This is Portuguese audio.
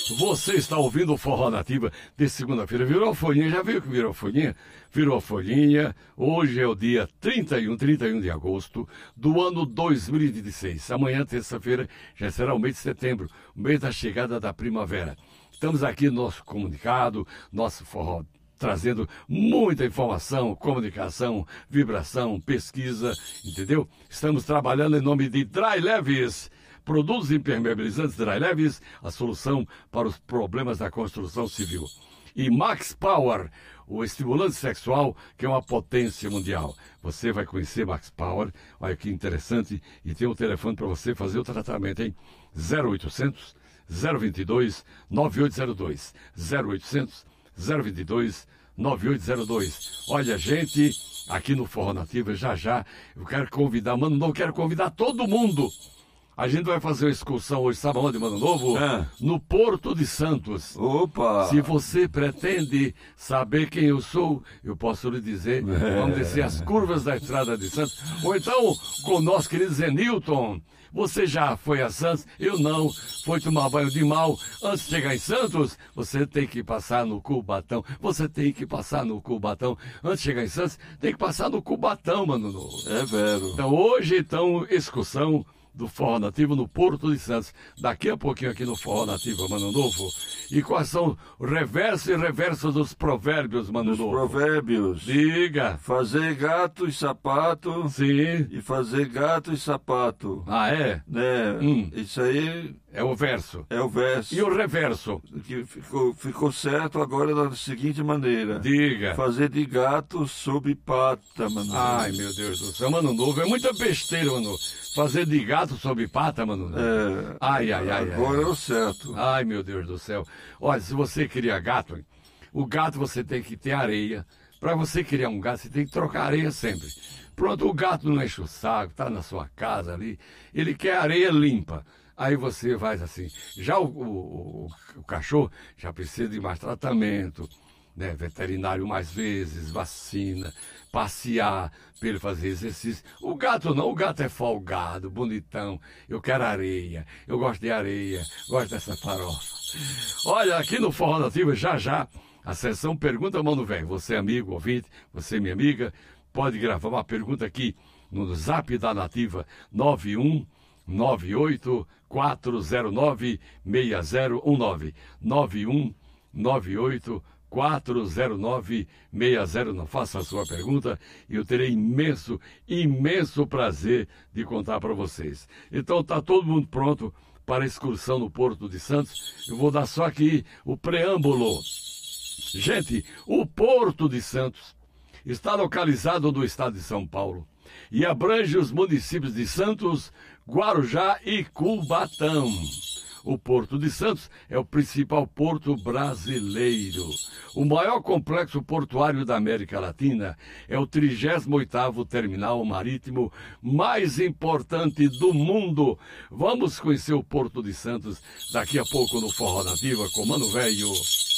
Você está ouvindo o Forró Nativa de segunda-feira. Virou a folhinha, já viu que virou a folhinha? Virou a folhinha. Hoje é o dia 31 de agosto do ano 2016. Amanhã, terça-feira, já será o mês de setembro, o mês da chegada da primavera. Estamos aqui no nosso comunicado, nosso forró, trazendo muita informação, comunicação, vibração, pesquisa, entendeu? Estamos trabalhando em nome de Dry Leves. Produtos impermeabilizantes Dry Leves, a solução para os problemas da construção civil. E Max Power, o estimulante sexual, que é uma potência mundial. Você vai conhecer Max Power, olha que interessante, e tem um telefone para você fazer o tratamento, hein? 0800 022 9802. 0800 022 9802. Olha, gente, aqui no Forró Nativa, já, eu quero convidar, mano, não quero convidar todo mundo. A gente vai fazer uma excursão hoje, sabe onde, Mano Novo? No Porto de Santos. Opa! Se você pretende saber quem eu sou, eu posso lhe dizer, vamos descer as curvas da Estrada de Santos. Ou então, com o nosso querido Zenilton. Você já foi a Santos? Eu não. Foi tomar banho de mal. Antes de chegar em Santos, você tem que passar no Cubatão. Você tem que passar no Cubatão. Antes de chegar em Santos, tem que passar no Cubatão, Mano Novo. É vero. Então, hoje, excursão do Forró Nativo no Porto de Santos. Daqui a pouquinho aqui no Forró Nativo, Mano Novo. E quais são o reverso e reverso dos provérbios, Mano Dos Novo? provérbios. Diga. Fazer gato e sapato. Sim. E fazer gato e sapato. Ah, é? Né? Isso aí É o verso. é o verso. E o reverso? Que ficou certo agora da seguinte maneira. Diga. Fazer de gato sob pata, mano. Ai, meu Deus do céu, Mano Novo. É muita besteira, Mano. Fazer de gato sob pata, Mano Novo. É. Ai. Agora é o certo. Ai, meu Deus do céu. Olha, se você cria gato, o gato você tem que ter areia. Para você criar um gato, você tem que trocar areia sempre. Pronto, o gato não enche o saco, tá na sua casa ali, ele quer areia limpa. Aí você faz assim. Já o cachorro já precisa de mais tratamento, né? Veterinário mais vezes, vacina, passear para ele fazer exercício. O gato não, o gato é folgado, bonitão. Eu quero areia, eu gosto de areia, gosto dessa farofa. Olha, aqui no Forró Nativa, já, a sessão Pergunta Mano Velho. Você, amigo, ouvinte, você, minha amiga, pode gravar uma pergunta aqui no Zap da Nativa, 9198-409-6019. 9198-409-6019. Faça a sua pergunta e eu terei imenso prazer de contar para vocês. Então tá todo mundo pronto para a excursão no Porto de Santos. Eu vou dar só aqui o preâmbulo. Gente, o Porto de Santos está localizado no estado de São Paulo e abrange os municípios de Santos, Guarujá e Cubatão. O Porto de Santos é o principal porto brasileiro. O maior complexo portuário da América Latina, é o 38º terminal marítimo mais importante do mundo. Vamos conhecer o Porto de Santos daqui a pouco no Forró Nativa com Mano Velho.